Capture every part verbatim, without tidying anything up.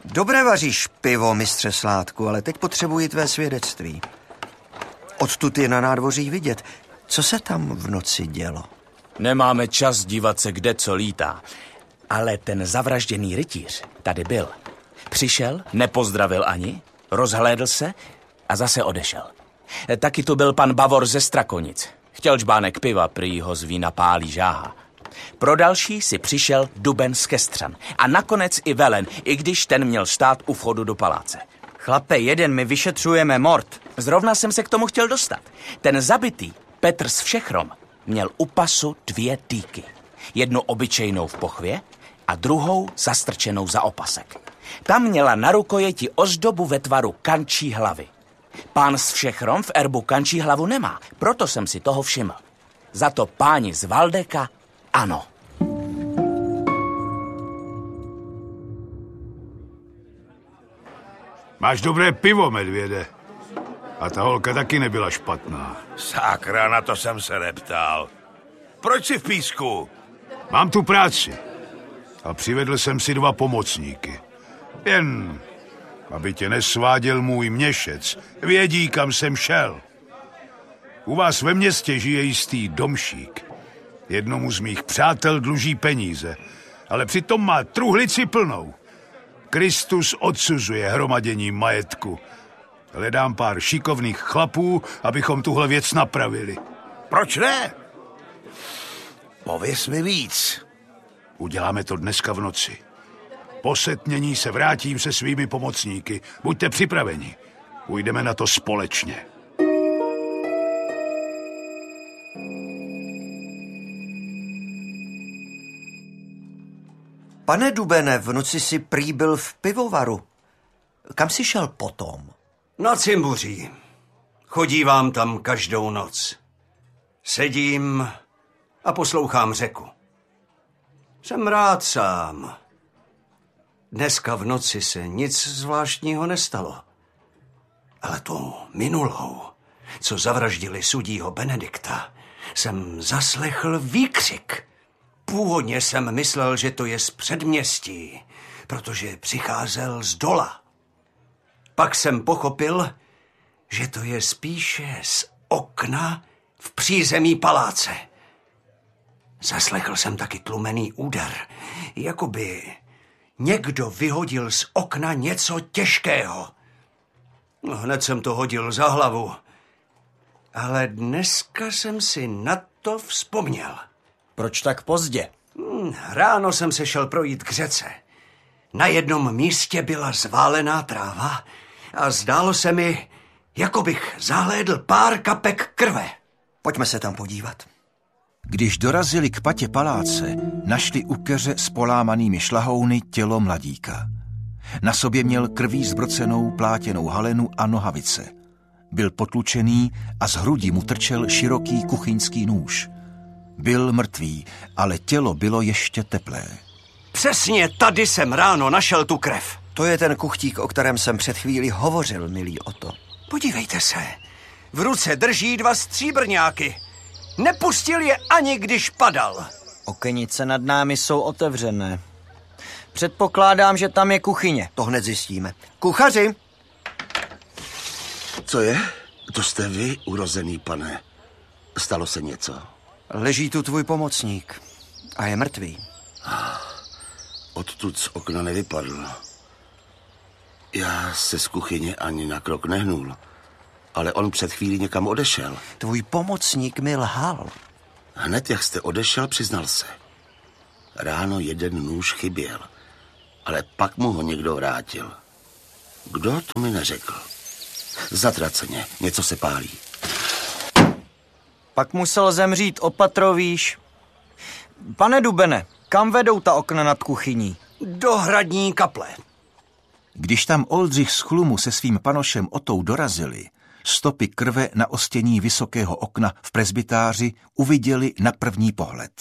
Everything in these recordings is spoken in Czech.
Dobré vaříš pivo, mistře Sládku, ale teď potřebuji tvé svědectví. Odtud je na nádvoří vidět. Co se tam v noci dělo? Nemáme čas dívat se, kde co lítá. Ale ten zavražděný rytíř tady byl. Přišel, nepozdravil ani, rozhlédl se a zase odešel. Taky tu byl pan Bavor ze Strakonic. Chtěl žbánek piva, prý ho z vína pálí žáha. Pro další si přišel Duben z Kestřan a nakonec i Velen, i když ten měl stát u vchodu do paláce. Chlape, jeden, my vyšetřujeme mord. Zrovna jsem se k tomu chtěl dostat. Ten zabitý Petr z Všechrom měl u pasu dvě dýky. Jednu obyčejnou v pochvě a druhou zastrčenou za opasek. Tam měla na rukojeti ozdobu ve tvaru kančí hlavy. Pán z Všechrom v erbu kančí hlavu nemá, proto jsem si toho všiml. Za to páni z Valdeka ano. Máš dobré pivo, medvěde. A ta holka taky nebyla špatná. Sakra, na to jsem se neptal. Proč jsi v písku? Mám tu práci. A přivedl jsem si dva pomocníky. Jen, aby tě nesváděl můj měšec. Vědí, kam jsem šel. U vás ve městě žije jistý domšík. Jednomu z mých přátel dluží peníze, ale přitom má truhlici plnou. Kristus odsuzuje hromadění majetku. Hledám pár šikovných chlapů, abychom tuhle věc napravili. Proč ne? Pověz mi víc. Uděláme to dneska v noci. Po setmění se vrátím se svými pomocníky. Buďte připraveni. Půjdeme na to společně. Pane Dubene, v noci si prý byl v pivovaru. Kam jsi šel potom? Na Cimbuří. Chodívám tam každou noc. Sedím a poslouchám řeku. Jsem rád sám. Dneska v noci se nic zvláštního nestalo. Ale tu minulou, co zavraždili sudího Benedikta, jsem zaslechl výkřik. Původně jsem myslel, že to je z předměstí, protože přicházel z dola. Pak jsem pochopil, že to je spíše z okna v přízemí paláce. Zaslechl jsem taky tlumený úder, jako by někdo vyhodil z okna něco těžkého. No, hned jsem to hodil za hlavu, ale dneska jsem si na to vzpomněl. Proč tak pozdě? Hmm, ráno jsem se šel projít k řece. Na jednom místě byla zválená tráva a zdálo se mi, jako bych zahlédl pár kapek krve. Pojďme se tam podívat. Když dorazili k patě paláce, našli u keře s polámanými šlahouny tělo mladíka. Na sobě měl krví zbrocenou plátěnou halenu a nohavice. Byl potlučený a z hrudi mu trčel široký kuchyňský nůž. Byl mrtvý, ale tělo bylo ještě teplé. Přesně tady jsem ráno našel tu krev. To je ten kuchtík, o kterém jsem před chvílí hovořil, milý Oto. Podívejte se, v ruce drží dva stříbrňáky. Nepustil je ani když padal. Okenice nad námi jsou otevřené. Předpokládám, že tam je kuchyně. To hned zjistíme. Kuchaři! Co je? To jste vy, urozený pane. Stalo se něco? Leží tu tvůj pomocník a je mrtvý. Odtud z okna nevypadl. Já se z kuchyně ani na krok nehnul, ale on před chvílí někam odešel. Tvůj pomocník mi lhal. Hned jak jste odešel, přiznal se. Ráno jeden nůž chyběl, ale pak mu ho někdo vrátil. Kdo, to mi neřekl. Zatraceně, něco se pálí. Pak musel zemřít opatrovýš. Pane Dubene, kam vedou ta okna nad kuchyní? Do hradní kaple. Když tam Oldřich z Chlumu se svým panošem Otou dorazili, stopy krve na ostění vysokého okna v presbytáři uviděli na první pohled.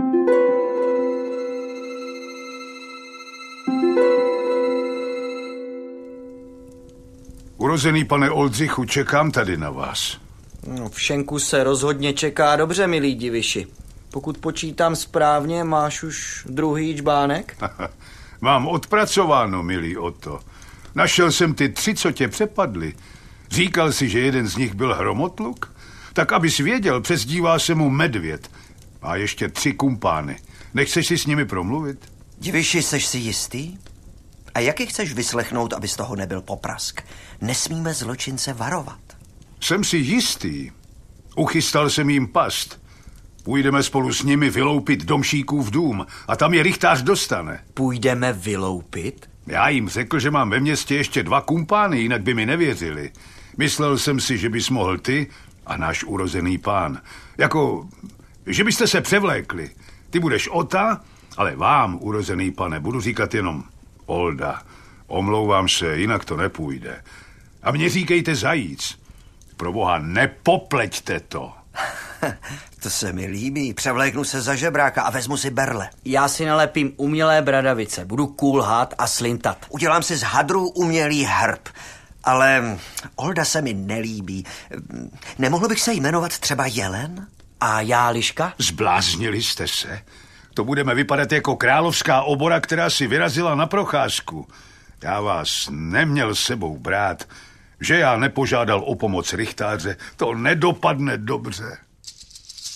Urozený pane Oldřichu, čekám tady na vás. No, v šenku se rozhodně čeká dobře, milý diviši. Pokud počítám správně, máš už druhý čbánek? Mám odpracováno, milý Oto. Našel jsem ty tři, co tě přepadli. Říkal si, že jeden z nich byl hromotluk? Tak abys věděl, přezdívá se mu Medvěd. Má ještě tři kumpány. Nechceš si s nimi promluvit? Diviši, seš si jistý? A jak je chceš vyslechnout, aby z toho nebyl poprask? Nesmíme zločince varovat. Jsem si jistý. Uchystal jsem jim past. Půjdeme spolu s nimi vyloupit domšíkův dům a tam je rychtář dostane. Půjdeme vyloupit? Já jim řekl, že mám ve městě ještě dva kumpány, jinak by mi nevěřili. Myslel jsem si, že bys mohl ty a náš urozený pán. Jako, že byste se převlékli. Ty budeš Ota, ale vám, urozený pane, budu říkat jenom Olda. Omlouvám se, jinak to nepůjde. A mně říkejte Zajíc. Proboha, nepopleťte to. To se mi líbí. Převléknu se za žebráka a vezmu si berle. Já si nalepím umělé bradavice. Budu kulhat a slintat. Udělám si z hadru umělý hrb. Ale Olda se mi nelíbí. Nemohl bych se jmenovat třeba Jelen? A já Liška? Zbláznili jste se? To budeme vypadat jako královská obora, která si vyrazila na procházku. Já vás neměl sebou brát. Že já nepožádal o pomoc rychtáře, to nedopadne dobře.